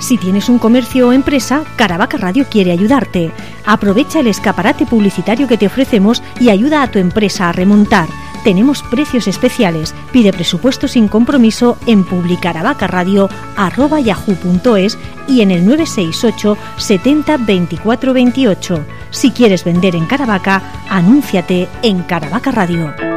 Si tienes un comercio o empresa, Caravaca Radio quiere ayudarte. Aprovecha el escaparate publicitario que te ofrecemos y ayuda a tu empresa a remontar. Tenemos precios especiales. Pide presupuesto sin compromiso en publicaravacaradio@yahoo.es y en el 968 70 24 28. Si quieres vender en Caravaca, anúnciate en Caravaca Radio.